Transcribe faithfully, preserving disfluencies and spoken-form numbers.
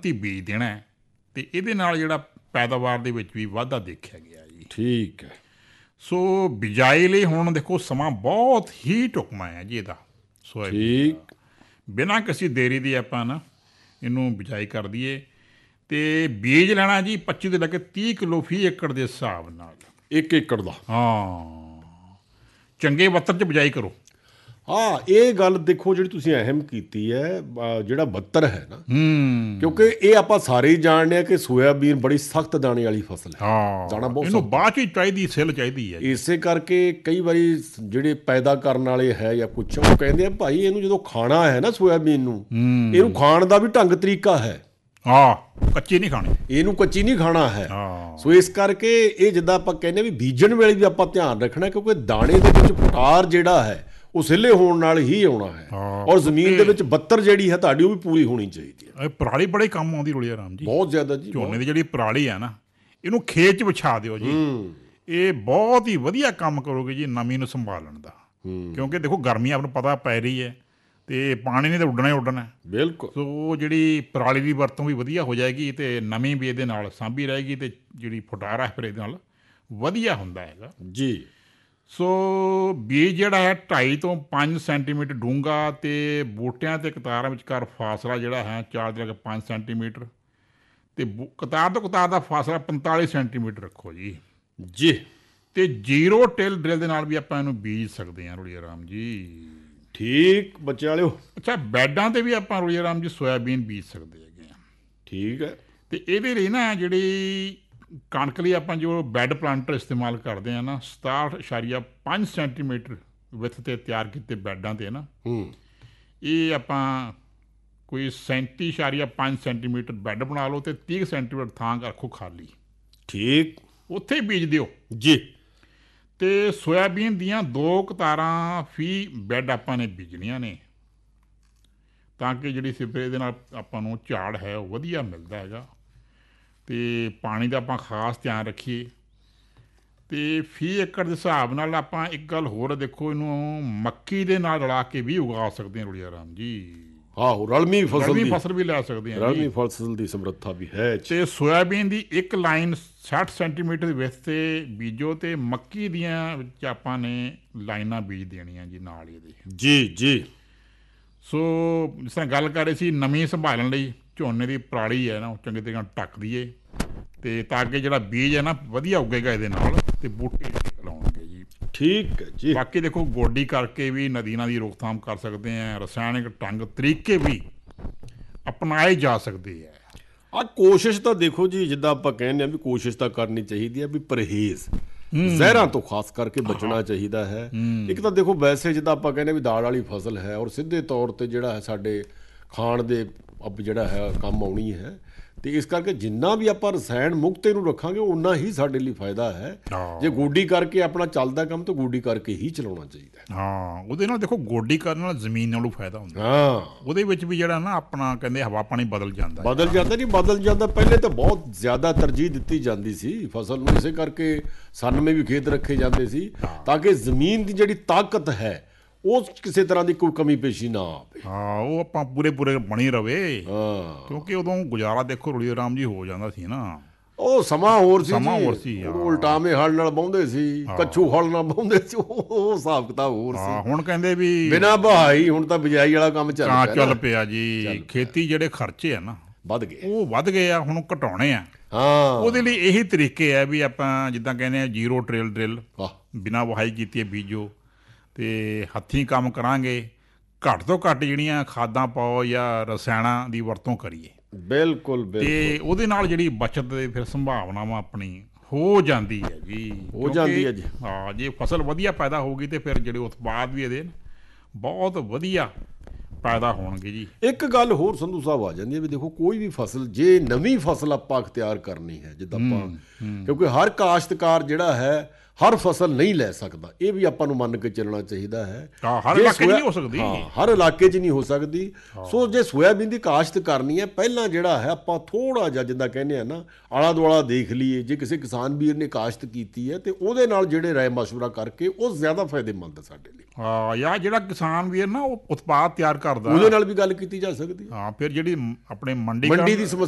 ਉੱਨਤੀ ਬੀਜ ਦੇਣਾ ਅਤੇ ਇਹਦੇ ਨਾਲ ਜਿਹੜਾ ਪੈਦਾਵਾਰ ਦੇ ਵਿੱਚ ਵੀ ਵਾਧਾ ਦੇਖਿਆ ਗਿਆ ਜੀ। ਠੀਕ ਹੈ। ਸੋ ਬਿਜਾਈ ਲਈ ਹੁਣ ਦੇਖੋ ਸਮਾਂ ਬਹੁਤ ਹੀ ਢੁਕਵਾਂ ਹੈ ਜੀ ਇਹਦਾ। ਸੋਇਆਬੀਨ ਠੀਕ। ਬਿਨਾਂ ਕਿਸੇ ਦੇਰੀ ਦੀ ਆਪਾਂ ਨਾ ਇਹਨੂੰ ਬਿਜਾਈ ਕਰ ਦਈਏ ਅਤੇ ਬੀਜ ਲੈਣਾ ਜੀ ਪੱਚੀ ਤੋਂ ਲੈ ਕੇ ਤੀਹ ਕਿਲੋ ਫੀ ਏਕੜ ਦੇ ਹਿਸਾਬ ਨਾਲ। ਇੱਕ ਏਕੜ ਦਾ? ਹਾਂ, ਚੰਗੇ ਬੱਤਰ 'ਚ ਬਿਜਾਈ ਕਰੋ। ਹਾਂ, ਇਹ ਗੱਲ ਦੇਖੋ ਜਿਹੜੀ ਤੁਸੀਂ ਅਹਿਮ ਕੀਤੀ ਹੈ, ਅ, ਜਿਹੜਾ ਬੱਤਰ ਹੈ ਨਾ, ਹੂੰ, ਕਿਉਂਕਿ ਇਹ ਆਪਾਂ ਸਾਰੇ ਹੀ ਜਾਣਦੇ ਹਾਂ ਕਿ ਸੋਇਆਬੀਨ ਬੜੀ ਸਖਤ ਦਾਣੇ ਵਾਲੀ ਫਸਲ ਹੈ। ਹਾਂ, ਦਾਣਾ ਬਹੁਤ ਇਹਨੂੰ ਸਖਤ ਬਾਅਦ 'ਚ ਹੀ ਚਾਹੀਦੀ, ਸਿੱਲ ਚਾਹੀਦੀ ਹੈ। ਇਸੇ ਕਰਕੇ ਕਈ ਵਾਰੀ ਜਿਹੜੇ ਪੈਦਾ ਕਰਨ ਵਾਲੇ ਹੈ ਜਾਂ ਕੁਛ, ਉਹ ਕਹਿੰਦੇ ਆ ਭਾਈ ਇਹਨੂੰ ਜਦੋਂ ਖਾਣਾ ਹੈ ਨਾ ਸੋਇਆਬੀਨ ਨੂੰ, ਇਹਨੂੰ ਖਾਣ ਦਾ ਵੀ ਢੰਗ ਤਰੀਕਾ ਹੈ। ਹਾਂ, ਕੱਚੀ ਨਹੀਂ ਖਾਣੀ, ਇਹਨੂੰ ਕੱਚੀ ਨਹੀਂ ਖਾਣਾ ਹੈ। ਹਾਂ, ਸੋ ਇਸ ਕਰਕੇ ਇਹ ਜਿੱਦਾਂ ਆਪਾਂ ਕਹਿੰਦੇ ਵੀ ਬੀਜਣ ਵੇਲੇ ਵੀ ਆਪਾਂ ਧਿਆਨ ਰੱਖਣਾ, ਕਿਉਂਕਿ ਦਾਣੇ ਦੇ ਵਿੱਚ ਫੁਟਾਰ ਜਿਹੜਾ ਹੈ ਉਹ ਸਿੱਲੇ ਹੋਣ ਨਾਲ ਹੀ ਆਉਣਾ ਹੈ। ਹਾਂ, ਔਰ ਜ਼ਮੀਨ ਦੇ ਵਿੱਚ ਬੱਤਰ ਜਿਹੜੀ ਹੈ ਤੁਹਾਡੀ ਉਹ ਵੀ ਪੂਰੀ ਹੋਣੀ ਚਾਹੀਦੀ ਹੈ। ਇਹ ਪਰਾਲੀ ਬੜੇ ਕੰਮ ਆਉਂਦੀ ਰੋਲੀਆ ਰਾਮ ਜੀ, ਬਹੁਤ ਜ਼ਿਆਦਾ ਜੀ। ਝੋਨੇ ਦੀ ਜਿਹੜੀ ਪਰਾਲੀ ਆ ਨਾ, ਇਹਨੂੰ ਖੇਤ 'ਚ ਵਿਛਾ ਦਿਓ ਜੀ। ਇਹ ਬਹੁਤ ਹੀ ਵਧੀਆ ਕੰਮ ਕਰੋਗੇ ਜੀ ਨਮੀ ਨੂੰ ਸੰਭਾਲਣ ਦਾ। ਕਿਉਂਕਿ ਦੇਖੋ ਗਰਮੀ ਆਪ ਨੂੰ ਪਤਾ ਪੈ ਰਹੀ ਹੈ ਅਤੇ ਪਾਣੀ ਨੇ ਤਾਂ ਉੱਡਣਾ ਹੀ ਉੱਡਣਾ। ਬਿਲਕੁਲ। ਸੋ ਜਿਹੜੀ ਪਰਾਲੀ ਦੀ ਵਰਤੋਂ ਵੀ ਵਧੀਆ ਹੋ ਜਾਏਗੀ ਅਤੇ ਨਮੀ ਵੀ ਇਹਦੇ ਨਾਲ ਸਾਂਭੀ ਰਹੇਗੀ ਅਤੇ ਜਿਹੜੀ ਫੁਟਾਰ ਹੈ ਫਿਰ ਇਹਦੇ ਨਾਲ ਵਧੀਆ ਹੁੰਦਾ ਹੈਗਾ ਜੀ। ਸੋ ਬੀਜ ਜਿਹੜਾ ਹੈ ਢਾਈ ਤੋਂ ਪੰਜ ਸੈਂਟੀਮੀਟਰ ਡੂੰਘਾ ਅਤੇ ਬੂਟਿਆਂ ਅਤੇ ਕਤਾਰਾਂ ਵਿਚਕਾਰ ਫਾਸਲਾ ਜਿਹੜਾ ਹੈ ਚਾਰ ਤੋਂ ਲੈ ਕੇ ਪੰਜ ਸੈਂਟੀਮੀਟਰ ਅਤੇ ਬੂ ਕਤਾਰ ਤੋਂ ਕਤਾਰ ਦਾ ਫਾਸਲਾ ਪੰਤਾਲੀ ਸੈਂਟੀਮੀਟਰ ਰੱਖੋ ਜੀ। ਜੀ। ਅਤੇ ਜੀਰੋ ਟਿਲ ਡਰਿਲ ਦੇ ਨਾਲ ਵੀ ਆਪਾਂ ਇਹਨੂੰ ਬੀਜ ਸਕਦੇ ਹਾਂ ਰੋਲੀਆ ਰਾਮ ਜੀ। ਠੀਕ ਬੱਚੇ ਵਾਲਿਓ। ਅੱਛਾ, ਬੈਡਾਂ 'ਤੇ ਵੀ ਆਪਾਂ ਰੋਲੀਆ ਰਾਮ ਜੀ ਸੋਇਆਬੀਨ ਬੀਜ ਸਕਦੇ ਹੈਗੇ ਹਾਂ। ਠੀਕ ਹੈ। ਅਤੇ ਇਹਦੇ ਲਈ ਨਾ ਜਿਹੜੀ ਕਣਕ ਲਈ ਆਪਾਂ ਜੋ ਬੈੱਡ ਪਲਾਂਟਰ ਇਸਤੇਮਾਲ ਕਰਦੇ ਹਾਂ ਨਾ, ਸਤਾਹਠ ਇਸ਼ਾਰੀਆ ਪੰਜ ਸੈਂਟੀਮੀਟਰ ਵਿੱਥ 'ਤੇ ਤਿਆਰ ਕੀਤੇ ਬੈੱਡਾਂ 'ਤੇ ਨਾ, ਇਹ ਆਪਾਂ ਕੋਈ ਸੈਂਤੀ ਇਸ਼ਾਰੀਆ ਪੰਜ ਸੈਂਟੀਮੀਟਰ ਬੈੱਡ ਬਣਾ ਲਓ ਅਤੇ ਤੀਹ ਸੈਂਟੀਮੀਟਰ ਥਾਂ ਰੱਖੋ ਖਾਲੀ। ਠੀਕ। ਉੱਥੇ ਹੀ ਬੀਜ ਦਿਓ ਜੀ। ਅਤੇ ਸੋਇਆਬੀਨ ਦੀਆਂ ਦੋ ਕਤਾਰਾਂ ਫੀ ਬੈੱਡ ਆਪਾਂ ਨੇ ਬੀਜਣੀਆਂ ਨੇ, ਤਾਂ ਕਿ ਜਿਹੜੀ ਸਿਪਰੇ ਦੇ ਨਾਲ ਆਪਾਂ ਨੂੰ ਝਾੜ ਹੈ ਉਹ ਵਧੀਆ ਮਿਲਦਾ ਹੈਗਾ। ਅਤੇ ਪਾਣੀ ਦਾ ਆਪਾਂ ਖਾਸ ਧਿਆਨ ਰੱਖੀਏ। ਅਤੇ ਫੀ ਏਕੜ ਦੇ ਹਿਸਾਬ ਨਾਲ ਆਪਾਂ ਇੱਕ ਗੱਲ ਹੋਰ ਦੇਖੋ, ਇਹਨੂੰ ਮੱਕੀ ਦੇ ਨਾਲ ਰਲਾ ਕੇ ਵੀ ਉਗਾ ਸਕਦੇ ਹਾਂ ਰੋਲੀਆ ਰਾਮ ਜੀ। ਆਹੋ, ਰਲਵੀਂ ਫਸਲ ਰਲਵੀਂ ਫਸਲ ਵੀ ਲੈ ਸਕਦੇ ਹਾਂ। ਰਲਵੀਂ ਫਸਲ ਦੀ ਸਮਰੱਥਾ ਵੀ ਹੈ। ਅਤੇ ਸੋਇਆਬੀਨ ਦੀ ਇੱਕ ਲਾਈਨ ਸੱਠ ਸੈਂਟੀਮੀਟਰ ਵਿੱਥ 'ਤੇ ਬੀਜੋ ਅਤੇ ਮੱਕੀ ਦੀਆਂ ਵਿੱਚ ਆਪਾਂ ਨੇ ਲਾਈਨਾਂ ਬੀਜ ਦੇਣੀਆਂ ਜੀ ਨਾਲ ਇਹਦੇ। ਜੀ ਜੀ। ਸੋ ਜਿਸ ਤਰ੍ਹਾਂ ਗੱਲ ਕਰ ਰਹੇ ਸੀ ਨਮੀ ਸੰਭਾਲਣ ਲਈ ਝੋਨੇ ਦੀ ਪਰਾਲੀ ਹੈ ਨਾ ਉਹ ਚੰਗੇ ਤਰੀਕੇ ਨਾਲ ਢੱਕ ਦਈਏ, ਅਤੇ ਤਾਂ ਕਿ ਜਿਹੜਾ ਬੀਜ ਹੈ ਨਾ ਵਧੀਆ ਉੱਗੇਗਾ ਇਹਦੇ ਨਾਲ ਅਤੇ ਬੂਟੇ ਲਾਉਣਗੇ ਜੀ। ਠੀਕ ਹੈ ਜੀ। ਬਾਕੀ ਦੇਖੋ ਗੋਡੀ ਕਰਕੇ ਵੀ ਨਦੀਨਾਂ ਦੀ ਰੋਕਥਾਮ ਕਰ ਸਕਦੇ ਹਾਂ। ਰਸਾਇਣਿਕ ਢੰਗ ਤਰੀਕੇ ਵੀ ਅਪਣਾਏ ਜਾ ਸਕਦੇ ਹੈ। ਆ ਕੋਸ਼ਿਸ਼ ਤਾਂ ਦੇਖੋ ਜੀ, ਜਿੱਦਾਂ ਆਪਾਂ ਕਹਿੰਦੇ ਹਾਂ ਵੀ ਕੋਸ਼ਿਸ਼ ਤਾਂ ਕਰਨੀ ਚਾਹੀਦੀ ਹੈ ਵੀ ਪਰਹੇਜ਼ ਜ਼ਹਿਰਾਂ ਤੋਂ ਖਾਸ ਕਰਕੇ ਬਚਣਾ ਚਾਹੀਦਾ ਹੈ। ਇੱਕ ਤਾਂ ਦੇਖੋ ਵੈਸੇ ਜਿੱਦਾਂ ਆਪਾਂ ਕਹਿੰਦੇ ਵੀ ਦਾਲ ਵਾਲੀ ਫਸਲ ਹੈ ਔਰ ਸਿੱਧੇ ਤੌਰ 'ਤੇ ਜਿਹੜਾ ਹੈ ਸਾਡੇ ਖਾਣ ਦੇ ਅਬ ਜਿਹੜਾ ਹੈ ਕੰਮ ਆਉਣੀ ਹੈ, ਅਤੇ ਇਸ ਕਰਕੇ ਜਿੰਨਾ ਵੀ ਆਪਾਂ ਰਸਾਇਣ ਮੁਕਤ ਇਹਨੂੰ ਰੱਖਾਂਗੇ ਉਨਾ ਹੀ ਸਾਡੇ ਲਈ ਫਾਇਦਾ ਹੈ। ਜੇ ਗੋਡੀ ਕਰਕੇ ਆਪਣਾ ਚੱਲਦਾ ਕੰਮ ਤਾਂ ਗੋਡੀ ਕਰਕੇ ਹੀ ਚਲਾਉਣਾ ਚਾਹੀਦਾ। ਹਾਂ, ਉਹਦੇ ਨਾਲ ਦੇਖੋ ਗੋਡੀ ਕਰਨ ਨਾਲ ਜ਼ਮੀਨ ਨਾਲੋਂ ਫਾਇਦਾ ਹੁੰਦਾ। ਹਾਂ, ਉਹਦੇ ਵਿੱਚ ਵੀ ਜਿਹੜਾ ਨਾ ਆਪਣਾ ਕਹਿੰਦੇ ਹਵਾ ਪਾਣੀ ਬਦਲ ਜਾਂਦਾ ਬਦਲ ਜਾਂਦਾ ਨਹੀਂ ਬਦਲ ਜਾਂਦਾ। ਪਹਿਲੇ ਤਾਂ ਬਹੁਤ ਜ਼ਿਆਦਾ ਤਰਜੀਹ ਦਿੱਤੀ ਜਾਂਦੀ ਸੀ ਫਸਲ ਨੂੰ, ਇਸੇ ਕਰਕੇ ਸਾਨਵੇਂ ਵੀ ਖੇਤ ਰੱਖੇ ਜਾਂਦੇ ਸੀ ਤਾਂ ਕਿ ਜ਼ਮੀਨ ਦੀ ਜਿਹੜੀ ਤਾਕਤ ਹੈ ਉਹ ਕਿਸੇ ਤਰ੍ਹਾਂ ਦੀ ਕੋਈ ਕਮੀ ਪੇਸ਼ੀ ਨਾ ਆਵੇ। ਹਾਂ, ਉਹ ਆਪਾਂ ਪੂਰੇ ਪੂਰੇ ਬਣੀ ਰਵੇ। ਹਾਂ, ਕਿਉਂਕਿ ਉਦੋਂ ਗੁਜ਼ਾਰਾ ਦੇਖੋ ਰੋਲੀਆ ਰਾਮ ਜੀ ਹੋ ਜਾਂਦਾ ਸੀ ਨਾ। ਉਹ ਸਮਾਂ ਹੋਰ ਸੀ। ਸਮਾਂ ਹੋਰ ਸੀ। ਉਲਟਾਵੇਂ ਹਲ ਨਾਲ ਵਾਹੁੰਦੇ ਸੀ, ਕੱਛੂ ਹਲ ਨਾਲ ਵਾਹੁੰਦੇ ਸੀ, ਉਹ ਹਿਸਾਬ ਕਿਤਾਬ ਹੋਰ ਸੀ। ਹੁਣ ਕਹਿੰਦੇ ਵੀ ਬਿਨਾਂ ਬਹਾਈ ਹੁਣ ਤਾਂ ਬਿਜਾਈ ਵਾਲਾ ਕੰਮ ਚੱਲ ਪਿਆ ਚੱਲ ਪਿਆ ਜੀ। ਖੇਤੀ ਜਿਹੜੇ ਖਰਚੇ ਆ ਨਾ ਵੱਧ ਗਏ, ਉਹ ਵੱਧ ਗਏ ਆ, ਹੁਣ ਘਟਾਉਣੇ ਆ। ਹਾਂ, ਉਹਦੇ ਲਈ ਇਹੀ ਤਰੀਕੇ ਆ ਵੀ ਆਪਾਂ ਜਿੱਦਾਂ ਕਹਿੰਦੇ ਆ ਜੀਰੋ ਟ੍ਰੇਲ ਡਰਿਲ, ਬਿਨਾਂ ਵਹਾਈ ਕੀਤੇ ਬੀਜੋ ਅਤੇ ਹੱਥੀਂ ਕੰਮ ਕਰਾਂਗੇ। ਘੱਟ ਤੋਂ ਘੱਟ ਜਿਹੜੀਆਂ ਖਾਦਾਂ ਪਾਓ ਜਾਂ ਰਸਾਇਣਾਂ ਦੀ ਵਰਤੋਂ ਕਰੀਏ। ਬਿਲਕੁਲ ਬਿਲਕੁਲ। ਅਤੇ ਉਹਦੇ ਨਾਲ ਜਿਹੜੀ ਬੱਚਤ ਦੇ ਫਿਰ ਸੰਭਾਵਨਾਵਾਂ ਆਪਣੀ ਹੋ ਜਾਂਦੀ ਹੈ ਜੀ। ਹੋ ਜਾਂਦੀ ਹੈ ਜੀ। ਹਾਂ, ਜੇ ਫਸਲ ਵਧੀਆ ਪੈਦਾ ਹੋਊਗੀ ਅਤੇ ਫਿਰ ਜਿਹੜੇ ਉਤਪਾਦ ਵੀ ਇਹਦੇ ਬਹੁਤ ਵਧੀਆ ਪੈਦਾ ਹੋਣਗੇ ਜੀ। ਇੱਕ ਗੱਲ ਹੋਰ ਸੰਧੂ ਸਾਹਿਬ ਆ ਜਾਂਦੀ ਹੈ ਵੀ ਦੇਖੋ ਕੋਈ ਵੀ ਫਸਲ ਜੇ ਨਵੀਂ ਫਸਲ ਆਪਾਂ ਅਖਤਿਆਰ ਕਰਨੀ ਹੈ, ਜਿੱਦਾਂ ਆਪਾਂ ਕਿਉਂਕਿ ਹਰ ਕਾਸ਼ਤਕਾਰ ਜਿਹੜਾ ਹੈ ਹਰ ਫਸਲ ਨਹੀਂ ਲੈ ਸਕਦਾ, ਇਹ ਵੀ ਆਪਾਂ ਨੂੰ ਮੰਨ ਕੇ ਚੱਲਣਾ ਚਾਹੀਦਾ ਹੈ। ਹਰ ਇਲਾਕੇ 'ਚ ਨਹੀਂ ਹੋ ਸਕਦੀ। ਹਾਂ, ਹਰ ਇਲਾਕੇ 'ਚ ਨਹੀਂ ਹੋ ਸਕਦੀ। ਸੋ ਜੇ ਸੋਇਆਬੀਨ ਦੀ ਕਾਸ਼ਤ ਕਰਨੀ ਹੈ, ਪਹਿਲਾਂ ਜਿਹੜਾ ਹੈ ਆਪਾਂ ਥੋੜ੍ਹਾ ਜਿਹਾ ਜਿੱਦਾਂ ਕਹਿੰਦੇ ਆ ਨਾ ਆਲਾ ਦੁਆਲਾ ਦੇਖ ਲਈਏ। ਜੇ ਕਿਸੇ ਕਿਸਾਨ ਵੀਰ ਨੇ ਕਾਸ਼ਤ ਕੀਤੀ ਹੈ ਅਤੇ ਉਹਦੇ ਨਾਲ ਜਿਹੜੇ ਰਾਏ ਮਸ਼ਵਰਾ ਕਰਕੇ ਉਹ ਜ਼ਿਆਦਾ ਫਾਇਦੇਮੰਦ ਹੈ ਸਾਡੇ ਲਈ। ਹਾਂ, ਜਾਂ ਜਿਹੜਾ ਕਿਸਾਨ ਵੀਰ ਨਾ ਉਹ ਉਤਪਾਦ ਤਿਆਰ ਕਰਦਾ ਉਹਦੇ ਨਾਲ ਵੀ ਗੱਲ ਕੀਤੀ ਜਾ ਸਕਦੀ ਹੈ। ਹਾਂ, ਫਿਰ ਜਿਹੜੀ ਆਪਣੇ ਮੰਡੀ ਮੰਡੀ ਦੀ